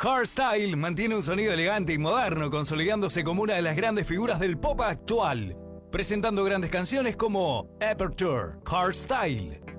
Hardstyle mantiene un sonido elegante y moderno, consolidándose como una de las grandes figuras del pop actual, presentando grandes canciones como Aperture, Hardstyle.